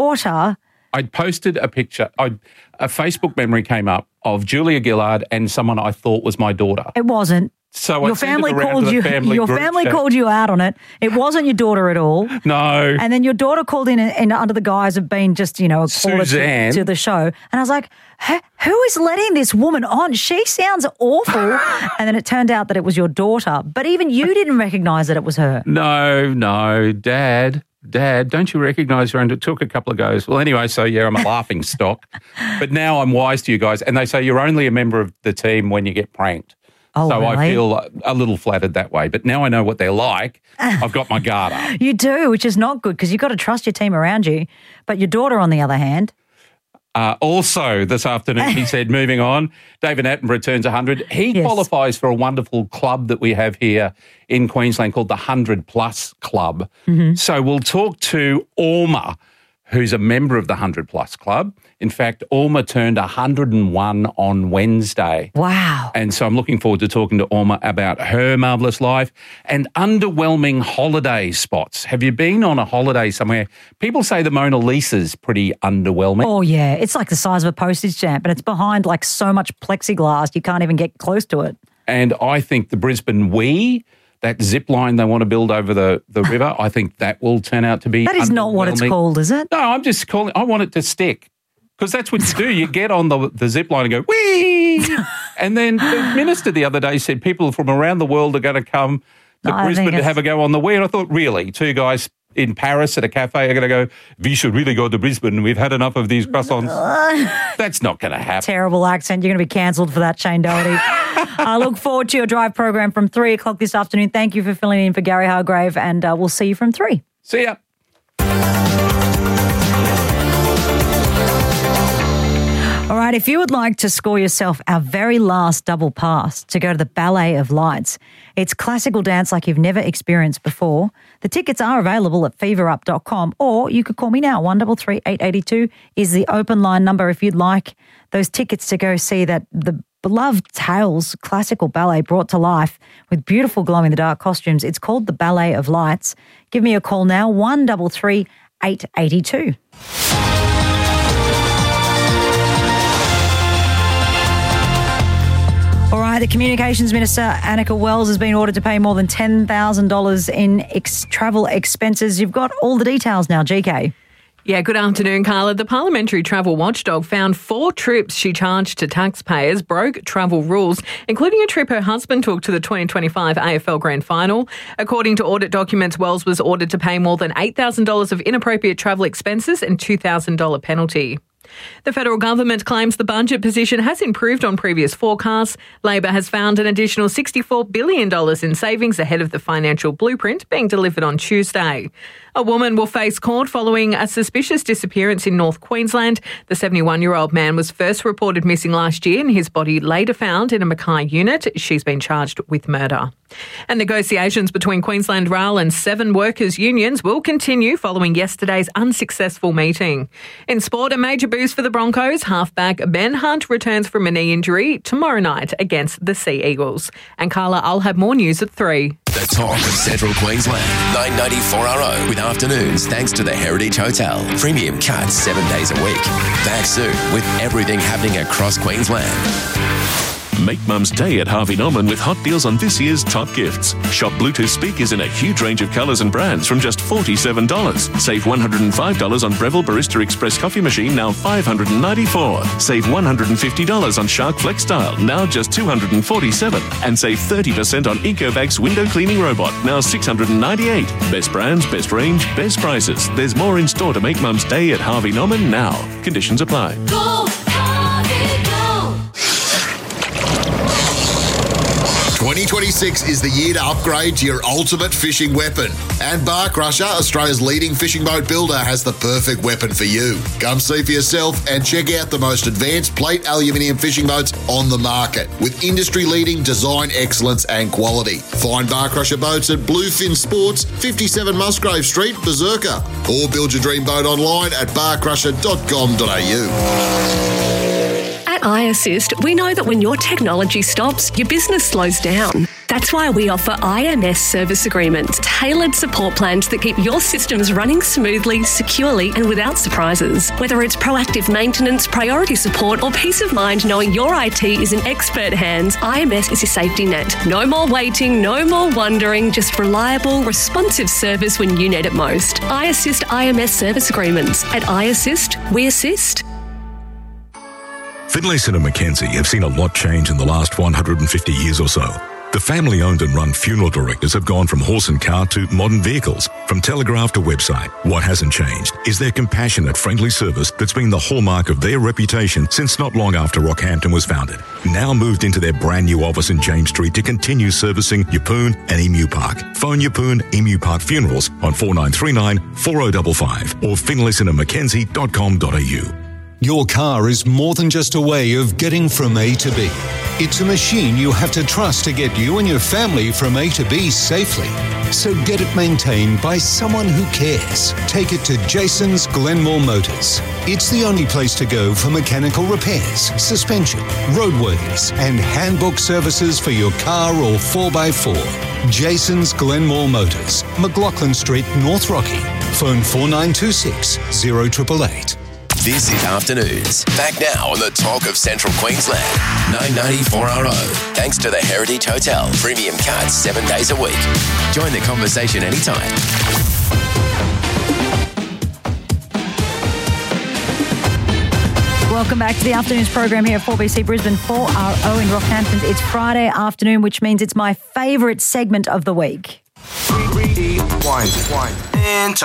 daughter. I'd posted a picture. A Facebook memory came up of Julia Gillard and someone I thought was my daughter. It wasn't. So your family called you. Your family called you out on it. It wasn't your daughter at all. No. And then your daughter called in under the guise of being just, a caller to the show. And I was like, who is letting this woman on? She sounds awful. And then it turned out that it was your daughter. But even you didn't recognise that it was her. No, Dad, don't you recognise her? And it took a couple of goes. Well, anyway, so yeah, I'm a laughing stock. But now I'm wise to you guys. And they say you're only a member of the team when you get pranked. Oh, so really? I feel a little flattered that way. But now I know what they're like. I've got my guard up. You do, which is not good because you've got to trust your team around you. But your daughter, on the other hand. Also, this afternoon, he said, moving on, David Attenborough turns 100. He qualifies for a wonderful club that we have here in Queensland called the 100 Plus Club. Mm-hmm. So we'll talk to Orma, who's a member of the 100 Plus Club. In fact, Orma turned 101 on Wednesday. Wow. And so I'm looking forward to talking to Orma about her marvellous life and underwhelming holiday spots. Have you been on a holiday somewhere? People say the Mona Lisa's pretty underwhelming. Oh, yeah. It's like the size of a postage stamp and it's behind like so much plexiglass you can't even get close to it. And I think the Brisbane Wee, that zip line they want to build over the river, I think that will turn out to be That is not what it's called, is it? No, I'm just calling, I want it to stick. Because that's what you do. You get on the zip line and go, whee! And then the minister the other day said people from around the world are going to come to Brisbane to have a go on the whee. And I thought, really? Two guys in Paris at a cafe are going to go, we should really go to Brisbane. We've had enough of these croissants. That's not going to happen. Terrible accent. You're going to be cancelled for that, Shane Doherty. I look forward to your drive program from 3 o'clock this afternoon. Thank you for filling in for Gary Hargrave, and we'll see you from 3. See ya. All right, if you would like to score yourself our very last double pass to go to the Ballet of Lights, it's classical dance like you've never experienced before. The tickets are available at feverup.com, or you could call me now. 133 882 is the open line number if you'd like those tickets to go see that the beloved Tales classical ballet brought to life with beautiful glow-in-the-dark costumes. It's called the Ballet of Lights. Give me a call now, 133 882. All right, the Communications Minister, Annika Wells, has been ordered to pay more than $10,000 in travel expenses. You've got all the details now, GK. Yeah, good afternoon, Carla. The Parliamentary Travel Watchdog found 4 trips she charged to taxpayers broke travel rules, including a trip her husband took to the 2025 AFL Grand Final. According to audit documents, Wells was ordered to pay more than $8,000 of inappropriate travel expenses and $2,000 penalty. The federal government claims the budget position has improved on previous forecasts. Labor has found an additional $64 billion in savings ahead of the financial blueprint being delivered on Tuesday. A woman will face court following a suspicious disappearance in North Queensland. The 71-year-old man was first reported missing last year and his body later found in a Mackay unit. She's been charged with murder. And negotiations between Queensland Rail and 7 workers' unions will continue following yesterday's unsuccessful meeting. In sport, a major boost for the Broncos. Halfback Ben Hunt returns from a knee injury tomorrow night against the Sea Eagles. And Carla, I'll have more news at 3. The talk of Central Queensland, 994RO with afternoons thanks to the Heritage Hotel. Premium cuts 7 days a week. Back soon with everything happening across Queensland. Make Mum's Day at Harvey Norman with hot deals on this year's top gifts. Shop Bluetooth speakers in a huge range of colours and brands from just $47. Save $105 on Breville Barista Express coffee machine, now $594. Save $150 on Shark Flex Style, now just $247. And save 30% on Ecovacs window cleaning robot, now $698. Best brands, best range, best prices. There's more in store to make Mum's Day at Harvey Norman now. Conditions apply. Go, Harvey, go! 2026 is the year to upgrade to your ultimate fishing weapon. And Bar Crusher, Australia's leading fishing boat builder, has the perfect weapon for you. Come see for yourself and check out the most advanced plate aluminium fishing boats on the market with industry-leading design excellence and quality. Find Bar Crusher boats at Bluefin Sports, 57 Musgrave Street, Berserker. Or build your dream boat online at barcrusher.com.au. At iAssist, we know that when your technology stops, your business slows down. That's why we offer IMS service agreements, tailored support plans that keep your systems running smoothly, securely, and without surprises. Whether it's proactive maintenance, priority support, or peace of mind knowing your IT is in expert hands, IMS is your safety net. No more waiting, no more wondering, just reliable, responsive service when you need it most. iAssist IMS service agreements. At iAssist, we assist. Finlayson and Mackenzie have seen a lot change in the last 150 years or so. The family-owned and run funeral directors have gone from horse and cart to modern vehicles, from telegraph to website. What hasn't changed is their compassionate, friendly service that's been the hallmark of their reputation since not long after Rockhampton was founded. Now moved into their brand new office in James Street to continue servicing Yeppoon and Emu Park. Phone Yeppoon Emu Park Funerals on 4939 4055 or finlaysonandmackenzie.com.au. Your car is more than just a way of getting from A to B. It's a machine you have to trust to get you and your family from A to B safely. So get it maintained by someone who cares. Take it to Jason's Glenmore Motors. It's the only place to go for mechanical repairs, suspension, roadworthiness, and handbook services for your car or 4x4. Jason's Glenmore Motors, McLaughlin Street, North Rocky. Phone 4926 0888. This is Afternoons. Back now on the talk of Central Queensland. 990 Thanks to the Heritage Hotel. Premium cards 7 days a week. Join the conversation anytime. Welcome back to the Afternoons program here at 4BC Brisbane 4RO in Rockhampton. It's Friday afternoon, which means it's my favourite segment of the week. Rewind.